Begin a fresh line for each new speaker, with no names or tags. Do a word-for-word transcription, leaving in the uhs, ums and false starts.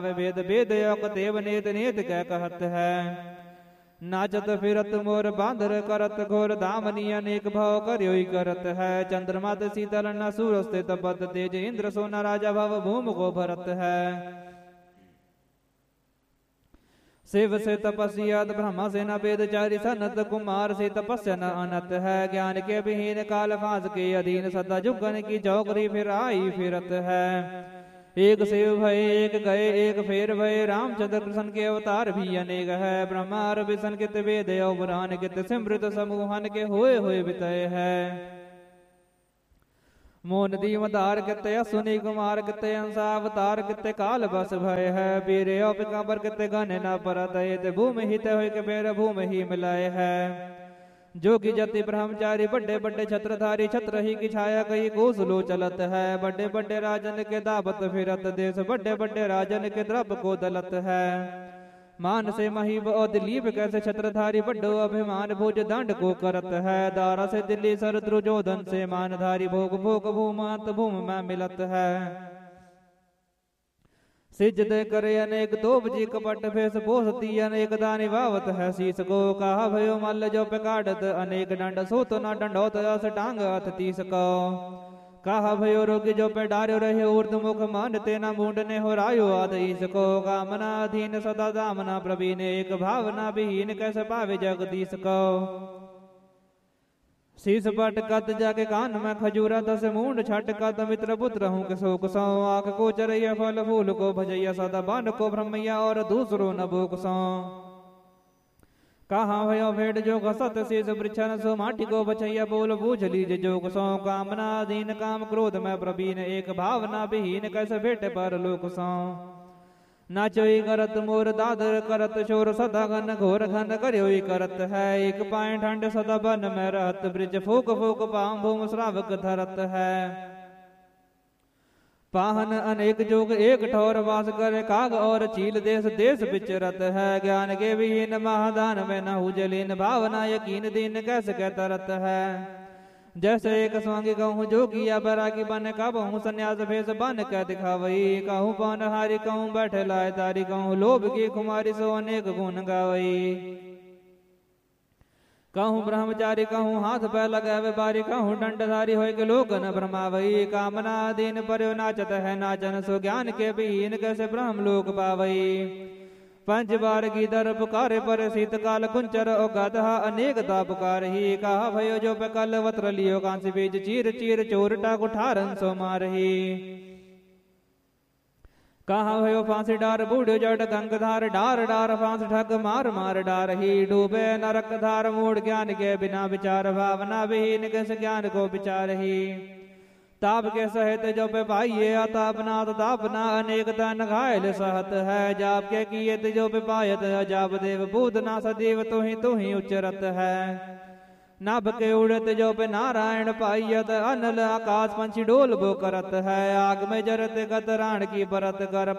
वेद वेद योग देव नेत नेत कह कहत है। नाचत फिरत मोर बांधर करत घोर दामनी अनेक भाव करयोई करत है। चंद्रमा शीतल न सूर स्थित पद तेज इंद्र सोना राजा भव भूम को भरत है। शिव से तपस्या ब्रह्मा से न वेद चारि सनत कुमार से तपस्या न अनत है। ज्ञान के विहीन काल फांस के अधीन सदा जुगन की चौकरी फिर आई फिरत है। एक शिव भय एक गए एक फेर भय रामचंद्र कृष्ण के अवतार भी अनेक है। ब्रह्मा विष्णु कित वेद और पुराण कित सिमृत समूहन के होए हुए बितय है। मोन दीमदार किते असुनी कुमार किते अंसा अवतार किते काल बस भय है। वीर पिकाबर किते गने न परत भूमि हित हो के बेर भूमि ही मिलाए है। जोगी जति ब्रह्मचारी बड़े बड़े छत्रधारी छत्र ही की छाया कई कोसलो चलत है। बड़े बड़े राजन के दावत फिरत देश बड़े बड़े राजन के द्रव को दलत है। मान से महीब और दिलीप कैसे छत्रधारी बड्डो अभिमान भोज दंड को करत है। दारा से दिल्ली सर द्रुजोधन से मानधारी भोग भोग भूमात भूम में मिलत है। सिजदे करे अनेक तोप जी कपट भेष पोसती अनेक दानी वावत है। शीस को कहा भयो मल्ल जो पिकाड़त अनेक दंड सोत न दंडोत अस टांग अथ तीस को। कहा भयो रोगी जो पे डार्यो रहे ऊर्ध मुख मानते न मूंडने हो रायो आद ईस को। कामना अधीन सदा दामना प्रवीण एक भावना विहीन कैसे पावे जगदीश को। शीस पट कत जाके कान में खजूरा दस मूंड छट कत मित्र पुत्र हूँ के शोक सौ। आख को चरैया फल फूल को भजैया सदा बान को ब्रह्मैया और दूसरो न भूख सौ। कहाँ भयो भेड़ जो घसत शीस वृक्षन सो माटी को बचैया बोल बूझ लीज जोग सौ। कामना अधीन काम क्रोध में प्रवीण एक भावना विहीन कैसे भेटे पर लोक सौ। नाचोई करत मोर दादर करत शोर सदा घन घोर घन करयोई करत है। एक पाए ठंड सदा बन में रहत ब्रिज फूक फूक पाम भूम श्रावक धरत है। पाहन अनेक जोग एक ठौर वास करे काग और चील देश देश विचरत है। ज्ञान के विहीन महादान में न हुजलीन भावना यकीन दीन कैसे कह तरत है। जैसे एक स्वांगी कहूँ जोगिया बैरागी बन कहूँ संन्यास भेष बन कह दिखावई। कहूँ पौन हारी कहूँ बैठे लाए तारी कहूँ लोभ की कुमारी सो अनेक गुण गावई। कहूँ ब्रह्मचारी कहूँ हाथ पै लगावे बारी कहूँ दंडधारी होय के लोक न भ्रमावई। कामना दीन पर्यो नाचत है नाचन सो ज्ञान के विहीन कैसे ब्रह्म लोक पावई। पंच बार गीदर पुकारे पर शीतकाल कुंचर ओ गधा अनेक दा पुकार ही। कहा भयो जो पे कल वत्र लियो कांसी बीज चीर चीर चोरटा कुठारन सो मारही। कहा भयो फांसी डार बूढ़ जड़ गंगधार डार डार फांस ठग मार मार डार ही। डूबे नरक धार मूड ज्ञान के बिना विचार भावना विहीन कैसे ज्ञान को विचार ही। ताप के सहित जो पे पाइये अतापना तापना अनेक तन घायल सहत है। जाप के किए जो पे पायत अजाब देव पूतना सदैव तु ही तु ही उच्चरत है। नभ के उड़त जो पे नारायण पाइयत अनल आकाश पंछी डोल बो करत है। आग में जरत गत राण की बरत कर